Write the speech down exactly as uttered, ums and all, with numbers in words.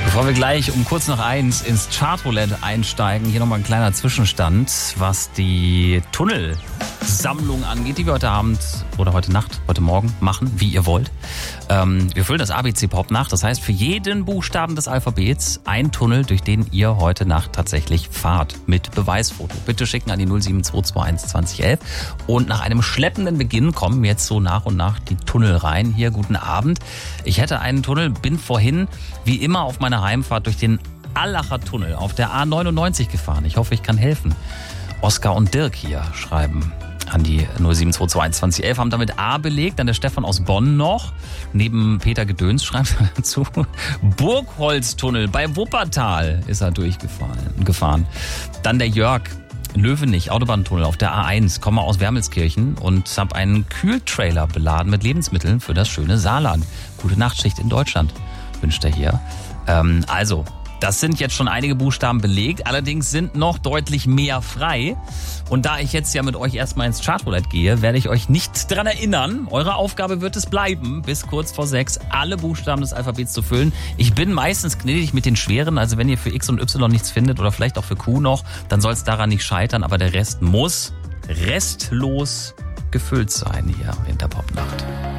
Bevor wir gleich um kurz nach eins ins Chartroulette einsteigen, hier nochmal ein kleiner Zwischenstand, was die Tunnelsammlung angeht, die wir heute Abend oder heute Nacht, heute Morgen machen, wie ihr wollt. Ähm, wir füllen das A B C-Pop nach, das heißt für jeden Buchstaben des Alphabets ein Tunnel, durch den ihr heute Nacht tatsächlich fahrt, mit Beweisfoto. Bitte schicken an die null sieben zwei zwei eins zwanzig elf. Und nach einem schleppenden Beginn kommen jetzt so nach und nach die Tunnel rein. Hier, guten Abend. Ich hätte einen Tunnel, bin vorhin wie immer auf meiner Heimfahrt durch den Allacher Tunnel auf der A neunundneunzig gefahren. Ich hoffe, ich kann helfen. Oskar und Dirk hier schreiben an die null sieben zwei zwei eins zwanzig elf, haben damit A belegt, dann der Stefan aus Bonn noch. Neben Peter Gedöns schreibt er dazu, Burgholztunnel bei Wuppertal ist er durchgefahren. Gefahren. Dann der Jörg, Löwenich, Autobahntunnel auf der A eins, komme aus Wermelskirchen und habe einen Kühltrailer beladen mit Lebensmitteln für das schöne Saarland. Gute Nachtschicht in Deutschland, wünscht er hier. Ähm, also, das sind jetzt schon einige Buchstaben belegt, allerdings sind noch deutlich mehr frei. Und da ich jetzt ja mit euch erstmal ins Chartroulette gehe, werde ich euch nicht dran erinnern. Eure Aufgabe wird es bleiben, bis kurz vor sechs alle Buchstaben des Alphabets zu füllen. Ich bin meistens gnädig mit den schweren, also wenn ihr für X und Y nichts findet oder vielleicht auch für Q noch, dann soll es daran nicht scheitern, aber der Rest muss restlos gefüllt sein hier in der Popnacht.